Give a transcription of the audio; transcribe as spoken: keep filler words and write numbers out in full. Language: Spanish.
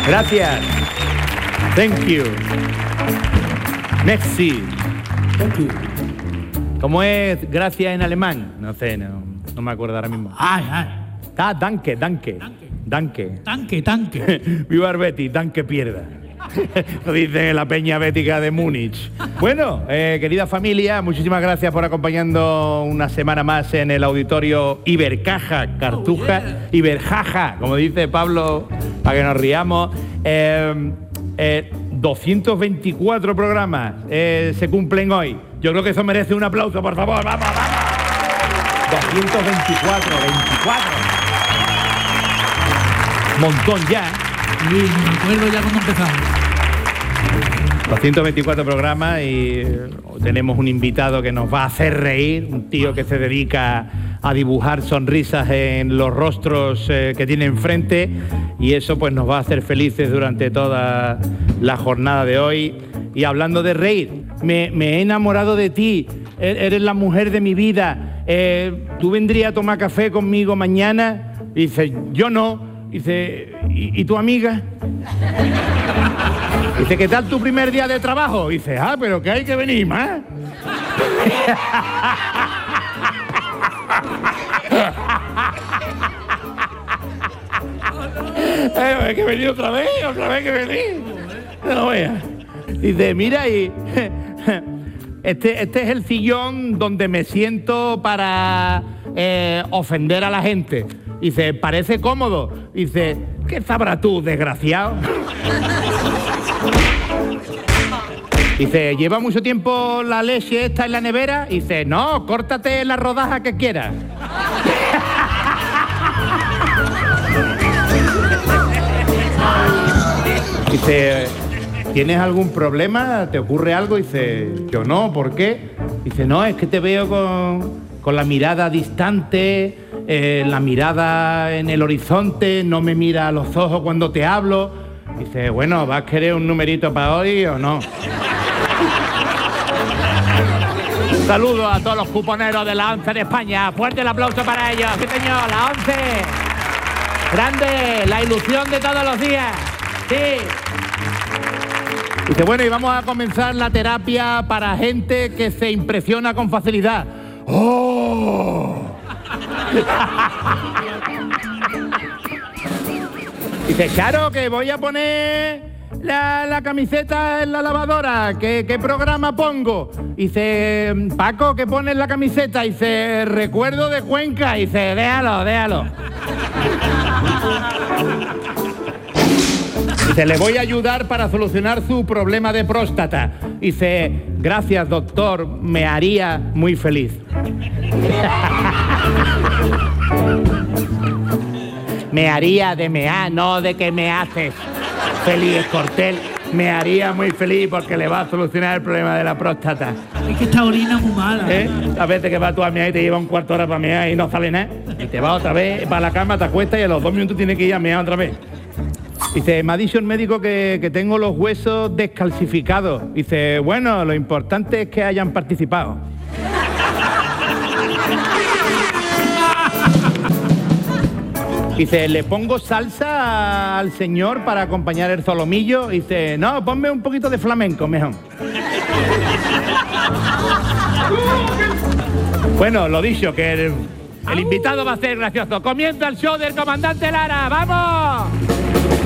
Gracias. Thank you. Merci. Thank you. ¿Cómo es gracias en alemán? No sé, no, no me acuerdo ahora mismo. Ay, ay. Ah, danke, danke. Danke. Tanque, tanque. Viva el Betis, danke pierda. Lo dice en la peña bética de Múnich. Bueno, eh, querida familia, muchísimas gracias por acompañando una semana más en el auditorio Ibercaja, Cartuja, oh, yeah. Iberjaja, como dice Pablo, para que nos riamos. Eh, eh, doscientos veinticuatro programas eh, se cumplen hoy. Yo creo que eso merece un aplauso, por favor. Vamos, vamos. doscientos veinticuatro, veinticuatro. Montón ya. Sí, me acuerdo ya cuando empezamos. doscientos veinticuatro programas y tenemos un invitado que nos va a hacer reír, un tío que se dedica a dibujar sonrisas en los rostros eh, que tiene enfrente, y eso pues nos va a hacer felices durante toda la jornada de hoy. Y hablando de reír, me, me he enamorado de ti, eres la mujer de mi vida, eh, ¿tú vendrías a tomar café conmigo mañana? Y dice, yo no. Dice, ¿y, ¿y tu amiga? Dice, ¿qué tal tu primer día de trabajo? Dice, ah, pero que hay que venir más. eh, hay que venir otra vez, otra vez hay que venir. No vea. Dice, mira, y este, este es el sillón donde me siento para eh, ofender a la gente. Dice, parece cómodo. Dice, ¿qué sabrás tú, desgraciado? Dice, ¿lleva mucho tiempo la leche esta en la nevera? Dice, no, córtate la rodaja que quieras. Dice, ¿tienes algún problema? ¿Te ocurre algo? Dice, yo no, ¿por qué? Dice, no, es que te veo con, con la mirada distante, eh, la mirada en el horizonte, no me mira a los ojos cuando te hablo. Dice, bueno, ¿vas a querer un numerito para hoy o no? Un saludo a todos los cuponeros de la ONCE de España. Fuerte el aplauso para ellos. Sí, señor, la ONCE. Grande, la ilusión de todos los días. Sí. Dice, bueno, y vamos a comenzar la terapia para gente que se impresiona con facilidad. ¡Oh! Dice, claro, que voy a poner la, la camiseta en la lavadora. ¿Qué, qué programa pongo? Dice, Paco, ¿qué pones en la camiseta? Dice, recuerdo de Cuenca. Dice, déjalo, déjalo. Dice, le voy a ayudar para solucionar su problema de próstata. Dice, gracias, doctor, me haría muy feliz. Me haría de mea, no de que me haces feliz, Cortel. Me haría muy feliz porque le va a solucionar el problema de la próstata. Es que esta orina es muy mala. ¿Eh? A veces que vas tú a mear y te lleva un cuarto de hora para mear y no sale nada. Y te vas otra vez para la cama, te acuestas y a los dos minutos tienes que ir a mear otra vez. Dice, me ha dicho el médico que, que tengo los huesos descalcificados. Dice, bueno, lo importante es que hayan participado. Dice, ¿le pongo salsa al señor para acompañar el solomillo? Dice, no, ponme un poquito de flamenco, mejor. Bueno, lo dicho, que el, el invitado va a ser gracioso. Comienza el show del comandante Lara, ¡vamos!